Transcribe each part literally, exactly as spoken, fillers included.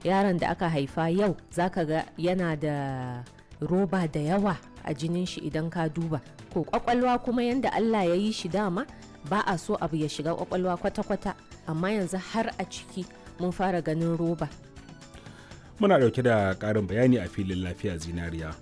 yaron da aka haifa yau zaka ga yana da roba da yawa a jinin shi idan ka duba. Ko kwakwalwa kuma yanda Allah ya yi shi dama ba a so abu ya shiga kwakwalwa kwata-kwata, amma yanzu har a ciki mun fara ganin roba. Muna ɗauke da ƙarin bayani a filin lafiya zinariya.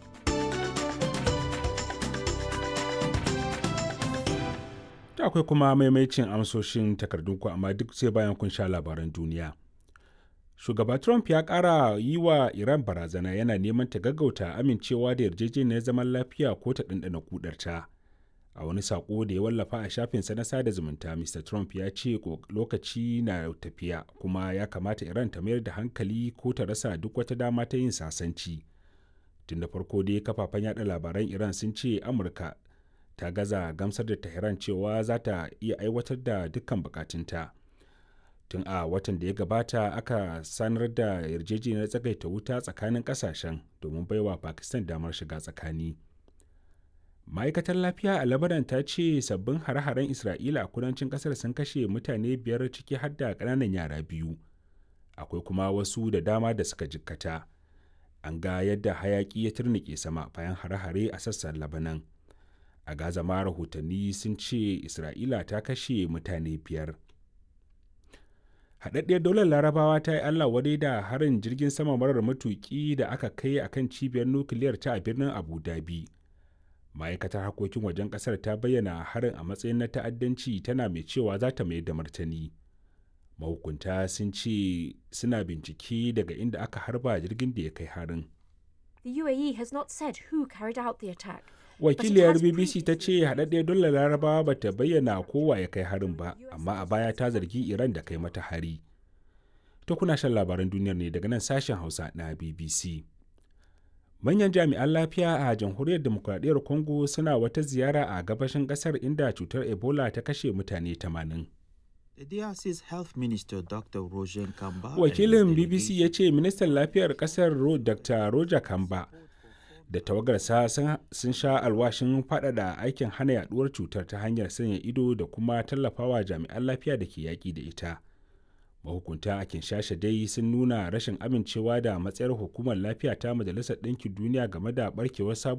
Ta akwai kuma maimaicin amsoshin takardunku, amma duk sai bayan kun sha labaran duniya. Shugaba Trump ya ƙara yi wa Iran barazana, yana neman ta gaggauta amincewa da yarjejeniyar zaman lafiya ko ta ɗanɗana kudarta. A wani saƙo da ya wallafa a shafinsa na sada zumunta, Mr Trump ya ce lokaci na tafiya kuma ya kamata Iran ta mayar da hankali ko ta rasa duk wata dama ta yin sasanci. Tun da farko dai kafafen yada labaran Iran sun ce Amurka ta gaza gamsar da Tehran cewa za ta iya aiwatar da dukkan bukatunta. Tun a watan da ya gabata aka sanar da yarjejeniyar tsagaita wuta tsakanin kasashen domin baiwa Pakistan damar shiga tsakani. Ma'aikatar lafiya a Lebanon ta ce sabbin hare-haren Isra'ila a kudancin kasar sun kashe mutane biyar, ciki har da ƙananan yara biyu. Akwai kuma wasu da dama da suka jikkata. An ga yadda hayaƙi ya turnike sama bayan hare-hare a sassan Lebanon. A Gaza ma rahotanni sun ce Isra'ila ta kashe mutane biyar. Haɗaɗɗiyar daular Larabawa ta yi Allah wadai da harin jirgin sama marar matuƙi da aka kai a kan cibiyar nukiliyar ta a birnin Abu Dhabi. Ma'aikatar harkokin wajen ƙasar ta bayyana harin a matsayin na ta'addanci, tana mai cewa za ta mayar da martani. Mahukunta sun ce suna bincike daga inda aka harba jirgin da ya kai harin. The U A E has not said who carried out the attack. Wakiliyar B B C ta ce haɗaɗɗiyar dole Larabawa ba ta bayyana kowa ya kai harin ba, amma a baya ta zargi Iran da kai mata hari. To kuna shan labaran duniyar ne daga nan sashen Hausa na B B C. Manyan jami'an lafiya a Jamhuriyar Dimokuraɗiyyar Congo suna wata ziyara a gabashin ƙasar inda cutar Ebola ta kashe mutane tamanin. The D R C's Health Minister Doctor Roger Kamba. Wakilin B B C ya ce ministan lafiyar ƙasar Doctor Roger Kamba da tawagarsa sun sha alwashin faɗaɗa aikin hana yaduwar cutar ta hanyar sanya ido da kuma tallafawa jami'an lafiya da ke yaƙi da ita. Mahukunta a Kinshasa dai sun nuna rashin amincewa da matsayar hukumar lafiya ta Majalisar Ɗinkin Duniya game da ɓarkewar